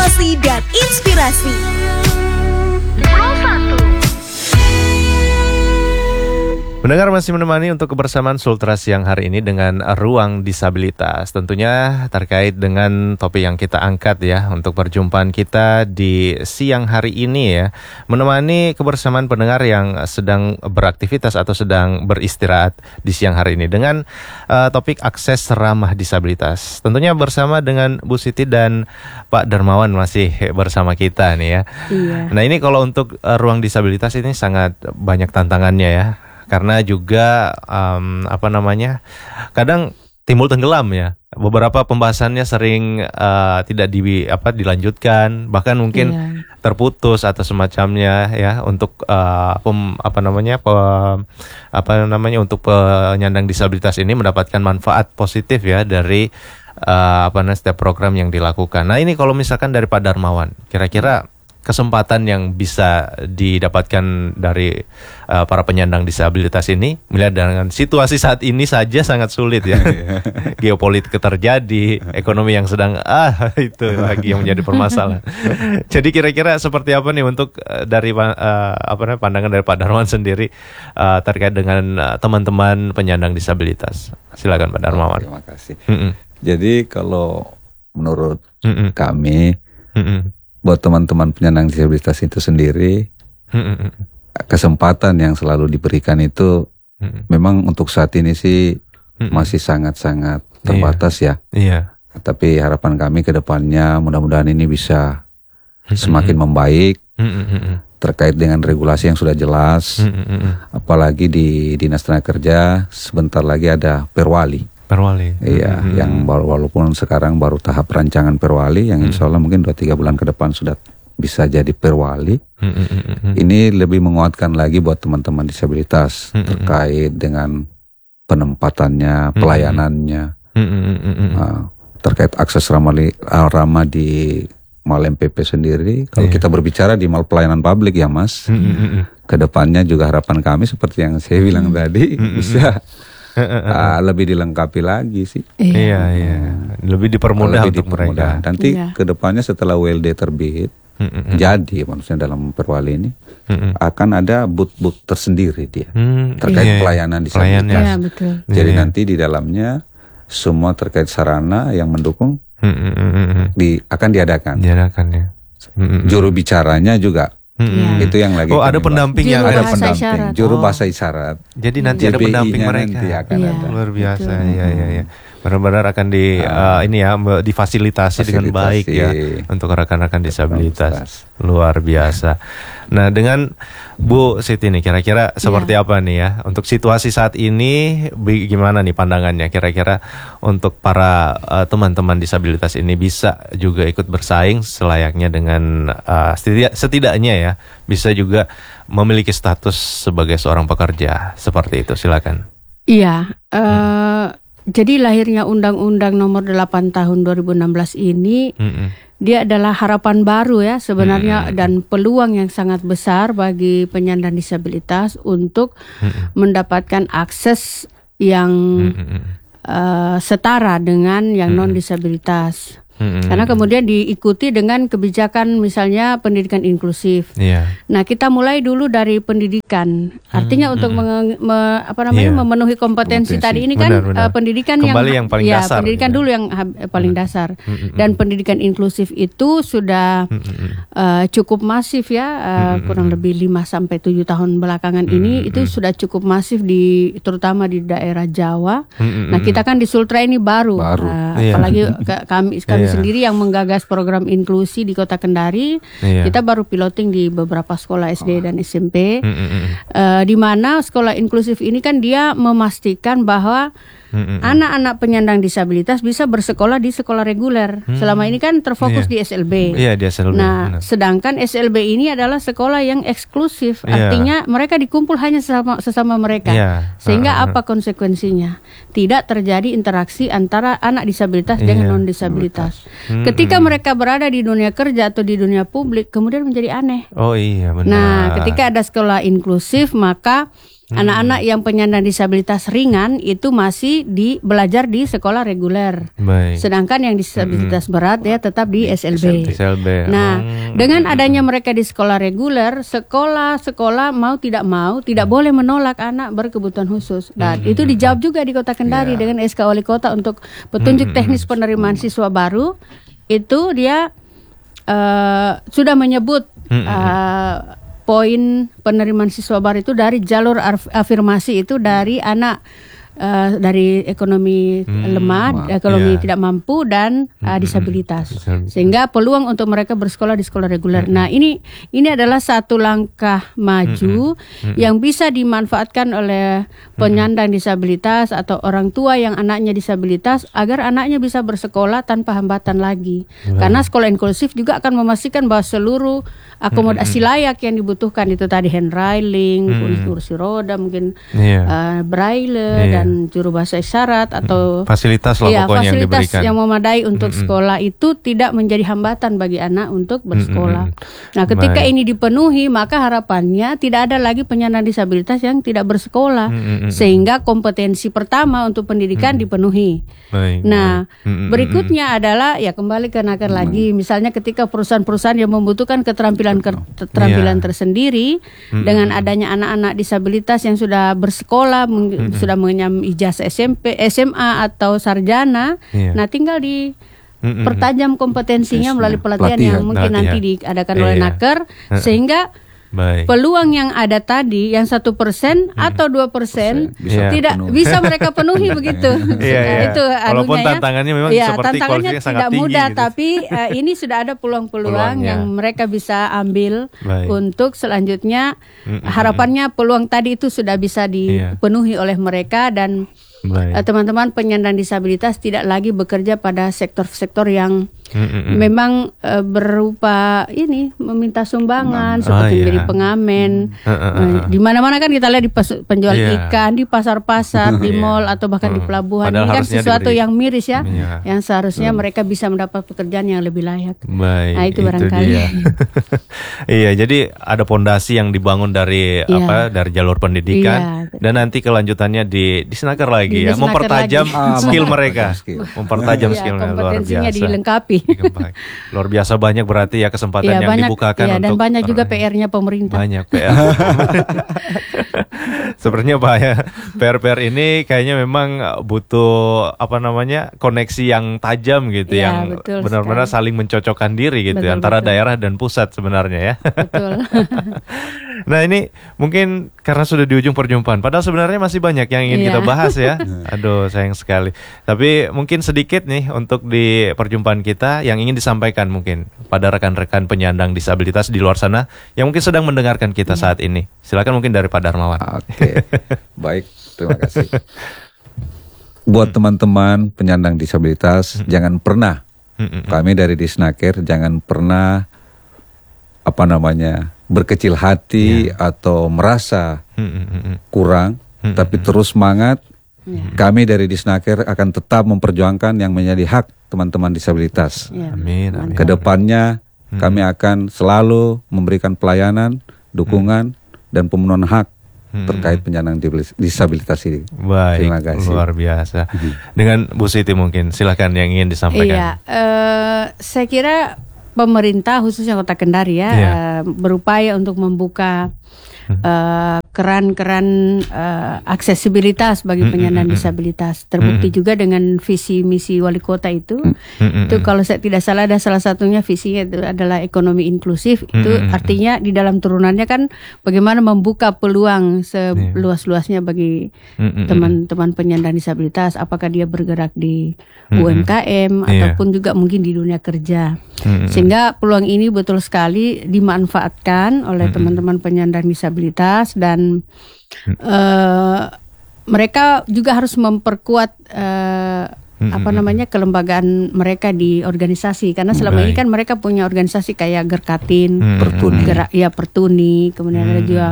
motivasi dan inspirasi. Pro 1. Pendengar masih menemani untuk kebersamaan Sultra siang hari ini dengan Ruang Disabilitas. Tentunya terkait dengan topik yang kita angkat ya untuk perjumpaan kita di siang hari ini ya. Menemani kebersamaan pendengar yang sedang beraktivitas atau sedang beristirahat di siang hari ini dengan topik akses ramah disabilitas. Tentunya bersama dengan Bu Siti dan Pak Darmawan masih bersama kita nih ya. Iya. Nah ini kalau untuk ruang disabilitas ini sangat banyak tantangannya ya. Karena juga kadang timbul tenggelam ya. Beberapa pembahasannya sering tidak dilanjutkan, bahkan mungkin terputus atau semacamnya ya untuk untuk penyandang disabilitas ini mendapatkan manfaat positif ya dari setiap program yang dilakukan. Nah ini kalau misalkan dari Pak Darmawan, kira-kira kesempatan yang bisa didapatkan dari para penyandang disabilitas ini melihat dengan situasi saat ini saja sangat sulit ya. Geopolitik terjadi, ekonomi yang sedang itu lagi yang menjadi permasalahan. Jadi kira-kira seperti apa nih untuk dari pandangan dari Pak Darmawan sendiri terkait dengan teman-teman penyandang disabilitas. Silakan Pak Darmawan. Terima kasih. Jadi kalau menurut kami buat teman-teman penyandang disabilitas itu sendiri, kesempatan yang selalu diberikan itu memang untuk saat ini sih masih sangat-sangat terbatas ya. Iya. Tapi harapan kami ke depannya mudah-mudahan ini bisa semakin membaik terkait dengan regulasi yang sudah jelas. Apalagi di Dinas Tenaga Kerja sebentar lagi ada Perwali. Iya, yang walaupun sekarang baru tahap rancangan Perwali yang insya Allah mungkin 2-3 bulan ke depan sudah bisa jadi Perwali. Ini lebih menguatkan lagi buat teman-teman disabilitas terkait dengan penempatannya, pelayanannya, terkait akses ramah di Mal MPP sendiri. Kalau kita berbicara di Mal Pelayanan Publik ya Mas, kedepannya juga harapan kami seperti yang saya bilang tadi bisa lebih dilengkapi lagi sih. Iya. Lebih dipermudah untuk mereka. Nanti kedepannya setelah WLD terbit, jadi maksudnya dalam Perwali ini akan ada booth-booth tersendiri dia terkait pelayanan disabilitas. Iya, betul. Jadi nanti di dalamnya semua terkait sarana yang mendukung akan diadakan. Juru bicaranya juga. Itu yang lagi. Ada pendamping yang ada pendamping, juru bahasa isyarat. Jadi nanti ada pendamping mereka. Nanti akan ada. Luar biasa. Iya. Benar-benar akan difasilitasi dengan baik ya untuk rekan-rekan disabilitas. Luar biasa. Nah, dengan Bu Siti nih kira-kira seperti apa nih ya untuk situasi saat ini, gimana nih pandangannya kira-kira untuk para teman-teman disabilitas ini bisa juga ikut bersaing selayaknya dengan setidaknya ya bisa juga memiliki status sebagai seorang pekerja seperti itu. Silakan. Iya. Jadi lahirnya Undang-Undang Nomor 8 Tahun 2016 ini dia adalah harapan baru ya sebenarnya dan peluang yang sangat besar bagi penyandang disabilitas untuk mendapatkan akses yang setara dengan yang non disabilitas. Karena kemudian diikuti dengan kebijakan misalnya pendidikan inklusif. Nah, kita mulai dulu dari pendidikan. Artinya untuk memenuhi kompetensi tadi ini kan pendidikan yang paling dasar. Pendidikan dulu yang paling dasar. Dan pendidikan inklusif itu sudah cukup masif ya, kurang lebih 5-7 tahun belakangan ini itu sudah cukup masif terutama di daerah Jawa. Nah, kita kan di Sultra ini baru. Apalagi kami sendiri yang menggagas program inklusi di Kota Kendari. Kita baru piloting di beberapa sekolah SD dan SMP. Di mana sekolah inklusif ini kan dia memastikan bahwa anak-anak penyandang disabilitas bisa bersekolah di sekolah reguler. Selama ini kan terfokus di SLB. Iya, di SLB. Nah, sedangkan SLB ini adalah sekolah yang eksklusif. Artinya mereka dikumpul hanya sesama mereka. Sehingga apa konsekuensinya? Tidak terjadi interaksi antara anak disabilitas dengan non disabilitas. Ketika mereka berada di dunia kerja atau di dunia publik, kemudian menjadi aneh. Oh iya, benar. Nah, ketika ada sekolah inklusif, maka Anak-anak yang penyandang disabilitas ringan itu masih belajar di sekolah reguler. Baik. Sedangkan yang disabilitas berat ya tetap di SLB. Nah, dengan adanya mereka di sekolah reguler, sekolah mau tidak boleh menolak anak berkebutuhan khusus. Dan itu dijawab juga di Kota Kendari dengan SK Wali Kota untuk petunjuk teknis penerimaan siswa baru. Itu dia sudah menyebut poin penerimaan siswa baru itu dari jalur afirmasi itu dari anak dari ekonomi lemah, ekonomi tidak mampu dan disabilitas. Sehingga peluang untuk mereka bersekolah di sekolah reguler. Nah, ini adalah satu langkah maju yang bisa dimanfaatkan oleh penyandang disabilitas atau orang tua yang anaknya disabilitas agar anaknya bisa bersekolah tanpa hambatan lagi. Karena sekolah inklusif juga akan memastikan bahwa seluruh akomodasi layak yang dibutuhkan itu tadi hand railing, kursi roda, mungkin braille dan juru bahasa isyarat atau fasilitas lah pokoknya yang diberikan. Fasilitas yang memadai untuk sekolah itu tidak menjadi hambatan bagi anak untuk bersekolah. Nah, ketika ini dipenuhi, maka harapannya tidak ada lagi penyandang disabilitas yang tidak bersekolah, sehingga kompetensi pertama untuk pendidikan dipenuhi. Nah, berikutnya adalah ya kembali ke nakar lagi, misalnya ketika perusahaan-perusahaan yang membutuhkan keterampilan tersendiri dengan adanya anak-anak disabilitas yang sudah bersekolah, sudah mengenyam ijazah SMP, SMA atau sarjana, nah tinggal pertajam kompetensinya melalui pelatihan yang mungkin nanti diadakan oleh Naker, sehingga peluang yang ada tadi yang 1% atau 2% tidak bisa mereka penuhi begitu. Itu walaupun tantangannya memang seperti tantangannya tidak mudah, gitu. tapi ini sudah ada peluang-peluang yang mereka bisa ambil untuk selanjutnya. Harapannya peluang tadi itu sudah bisa dipenuhi oleh mereka dan teman-teman penyandang disabilitas tidak lagi bekerja pada sektor-sektor yang memang berupa meminta sumbangan seperti menjadi pengamen. Di mana-mana kan kita lihat di penjual ikan, di pasar-pasar, di mal atau bahkan di pelabuhan. Ini kan sesuatu yang miris ya, yang seharusnya mereka bisa mendapat pekerjaan yang lebih layak. Nah, itu barangkali. Iya, jadi ada fondasi yang dibangun dari dari jalur pendidikan dan nanti kelanjutannya di Senaker lagi. Mempertajam skill mereka, mempertajam skill luar biasa. Dilengkapi. Luar biasa banyak berarti ya kesempatan yang dibukakan dan banyak juga PR-nya pemerintah. Banyak PR. Sebenarnya PR ini kayaknya memang butuh koneksi yang tajam gitu, yang benar-benar saling mencocokkan diri gitu antara daerah dan pusat sebenarnya ya. Betul. Nah, ini mungkin karena sudah di ujung perjumpaan, padahal sebenarnya masih banyak yang ingin kita bahas ya. Aduh, sayang sekali. Tapi mungkin sedikit nih untuk di perjumpaan kita yang ingin disampaikan mungkin pada rekan-rekan penyandang disabilitas di luar sana yang mungkin sedang mendengarkan kita saat ini. Silakan mungkin dari Pak Darmawan. Oke. Baik, terima kasih. Buat teman-teman penyandang disabilitas, jangan pernah kami dari Disnaker jangan pernah berkecil hati atau merasa kurang, tapi terus semangat. Kami dari Disnaker akan tetap memperjuangkan yang menjadi hak teman-teman disabilitas. Amin. Kedepannya kami akan selalu memberikan pelayanan, dukungan, dan pemenuhan hak terkait penyandang disabilitas ini. Baik, terima kasih. Luar biasa. Dengan Bu Siti mungkin silakan yang ingin disampaikan. Saya kira pemerintah khususnya Kota Kendari berupaya untuk membuka keran-keran aksesibilitas bagi penyandang disabilitas. Terbukti juga dengan visi misi wali kota itu. Itu kalau saya tidak salah ada salah satunya visinya itu adalah ekonomi inklusif. Itu artinya di dalam turunannya kan bagaimana membuka peluang seluas-luasnya bagi teman-teman penyandang disabilitas, apakah dia bergerak di UMKM ataupun juga mungkin di dunia kerja. Sehingga peluang ini betul sekali dimanfaatkan oleh teman-teman penyandang disabilitas dan mereka juga harus memperkuat kelembagaan mereka di organisasi, karena selama ini kan mereka punya organisasi kayak Gerkatin, Pertuni, kemudian ada juga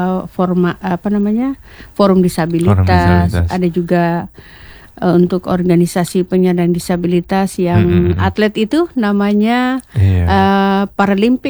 forum disabilitas, ada juga untuk organisasi penyandang disabilitas yang atlet itu namanya Paralympic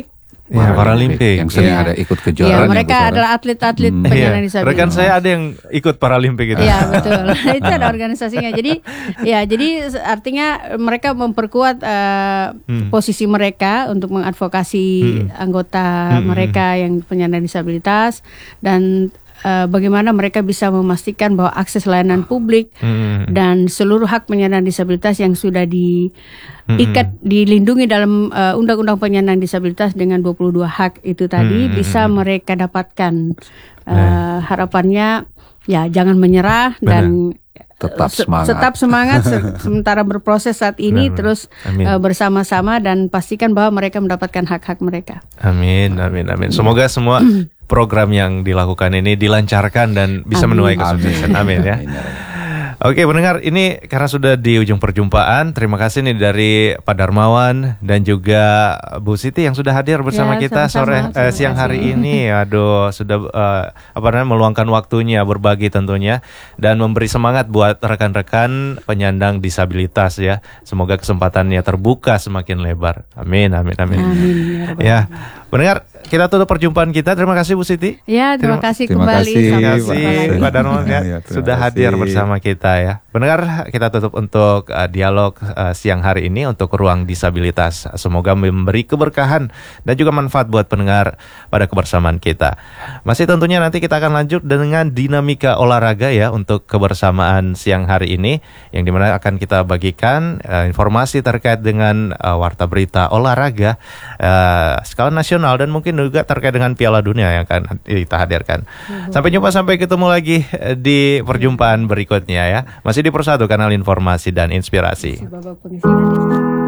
Paralimpik. Yang sering ada ikut kejuaraan. Mereka adalah atlet-atlet penyandang disabilitas. Rekan saya ada yang ikut Paralimpik itu. Iya, betul. Itu ada organisasinya. Jadi artinya mereka memperkuat posisi mereka untuk mengadvokasi anggota mereka yang penyandang disabilitas, dan bagaimana mereka bisa memastikan bahwa akses layanan publik dan seluruh hak penyandang disabilitas yang sudah dilindungi dalam Undang-Undang Penyandang Disabilitas dengan 22 hak itu tadi bisa mereka dapatkan. Harapannya ya jangan menyerah dan tetap semangat sementara berproses saat ini. Terus bersama-sama dan pastikan bahwa mereka mendapatkan hak-hak mereka. Amin. Semoga semua program yang dilakukan ini dilancarkan dan bisa menuai kesuksesan. Amin ya. Oke pendengar, ini karena sudah di ujung perjumpaan, terima kasih nih dari Pak Darmawan dan juga Bu Siti yang sudah hadir bersama kita siang hari ini. Aduh, sudah meluangkan waktunya berbagi tentunya dan memberi semangat buat rekan-rekan penyandang disabilitas ya. Semoga kesempatannya terbuka semakin lebar. Amin. Ya, pendengar, kita tutup perjumpaan kita. Terima kasih Bu Siti. Ya, terima kasih kembali. Terima kasih Pak Darmawan ya, sudah hadir bersama kita ya. Pendengar, kita tutup untuk dialog siang hari ini untuk ruang disabilitas. Semoga memberi keberkahan dan juga manfaat buat pendengar pada kebersamaan kita. Masih tentunya nanti kita akan lanjut dengan dinamika olahraga ya untuk kebersamaan siang hari ini, yang dimana akan kita bagikan informasi terkait dengan warta berita olahraga skala nasional dan mungkin juga terkait dengan Piala Dunia yang akan kita hadirkan. Sampai jumpa, sampai ketemu lagi di perjumpaan berikutnya ya. Masih di Persatu, kanal informasi dan inspirasi.